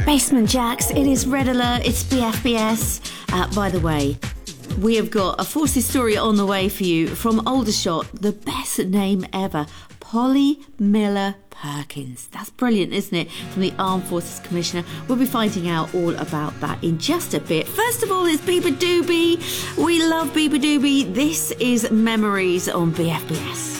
Basement Jacks, it is Red Alert, it's BFBS. By the way, we have got a Forces story on the way for you from Aldershot, the best name ever, Polly Miller Perkins. That's brilliant, isn't it? From the Armed Forces Commissioner. We'll be finding out all about that in just a bit. First of all, it's Beabadoobee. We love Beabadoobee. This is Memories on BFBS.